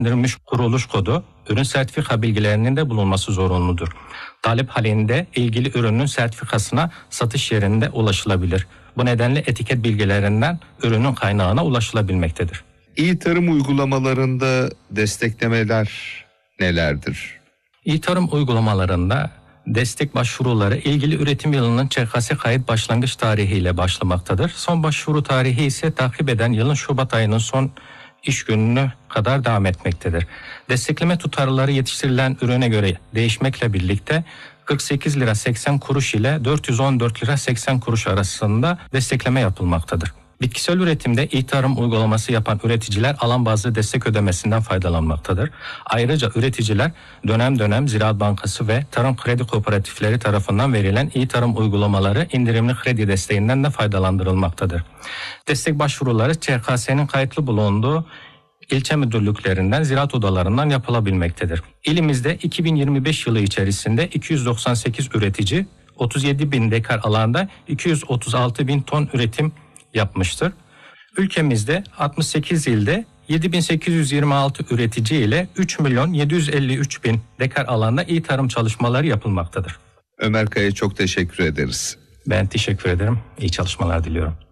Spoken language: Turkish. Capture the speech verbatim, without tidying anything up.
Verilmiş kuruluş kodu, ürün sertifika bilgilerinin de bulunması zorunludur. Talep halinde ilgili ürünün sertifikasına satış yerinde ulaşılabilir. Bu nedenle etiket bilgilerinden ürünün kaynağına ulaşılabilmektedir. İyi tarım uygulamalarında desteklemeler nelerdir? İyi tarım uygulamalarında destek başvuruları ilgili üretim yılının Ç K S kayıt başlangıç tarihiyle başlamaktadır. Son başvuru tarihi ise takip eden yılın Şubat ayının son iş gününe kadar devam etmektedir. Destekleme tutarları yetiştirilen ürüne göre değişmekle birlikte kırk sekiz lira seksen kuruş ile dört yüz on dört lira seksen kuruş arasında destekleme yapılmaktadır. Bitkisel üretimde iyi tarım uygulaması yapan üreticiler alan bazlı destek ödemesinden faydalanmaktadır. Ayrıca üreticiler dönem dönem Ziraat Bankası ve Tarım Kredi Kooperatifleri tarafından verilen iyi tarım uygulamaları indirimli kredi desteğinden de faydalandırılmaktadır. Destek başvuruları Ç K S'nin kayıtlı bulunduğu ilçe müdürlüklerinden, ziraat odalarından yapılabilmektedir. İlimizde iki bin yirmi beş yılı içerisinde iki yüz doksan sekiz üretici, otuz yedi bin dekar alanda iki yüz otuz altı bin ton üretim yapmıştır. Ülkemizde altmış sekiz ilde yedi bin sekiz yüz yirmi altı üretici ile üç milyon yedi yüz elli üç bin dekar alanda iyi tarım çalışmaları yapılmaktadır. Ömer Kaya, çok teşekkür ederiz. Ben teşekkür ederim. İyi çalışmalar diliyorum.